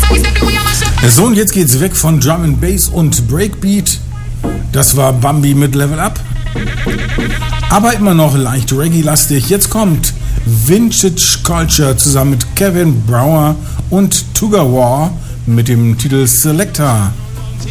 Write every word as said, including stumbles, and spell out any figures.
So, und jetzt geht's weg von Drum and Bass und Breakbeat. Das war Bambi mit Level Up. Aber immer noch leicht Reggae-lastig. Jetzt kommt Vintage Culture zusammen mit Kevin Brower und Tugawar mit dem Titel Selector.